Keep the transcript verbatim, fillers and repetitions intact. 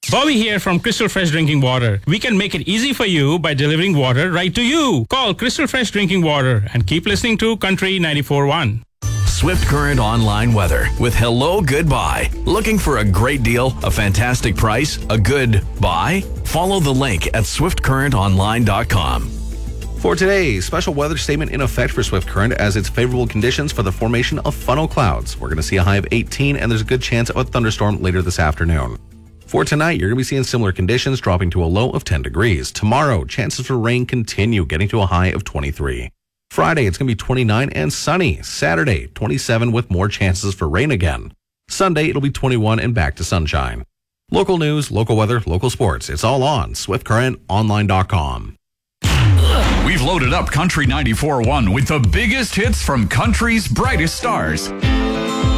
Bobby here from Crystal Fresh Drinking Water. We can make it easy for you by delivering water right to you. Call Crystal Fresh Drinking Water and keep listening to Country ninety-four point one. Swift Current Online Weather with Hello Goodbye. Looking for a great deal, a fantastic price, a good buy? Follow the link at swift current online dot com. For today, special weather statement in effect for Swift Current as it's favorable conditions for the formation of funnel clouds. We're going to see a high of eighteen, and there's a good chance of a thunderstorm later this afternoon. For tonight, you're going to be seeing similar conditions, dropping to a low of ten degrees. Tomorrow, chances for rain continue, getting to a high of twenty-three. Friday, it's going to be twenty-nine and sunny. Saturday, twenty-seven with more chances for rain again. Sunday, it'll be twenty-one and back to sunshine. Local news, local weather, local sports. It's all on swift current online dot com. We've loaded up Country ninety-four point one with the biggest hits from country's brightest stars.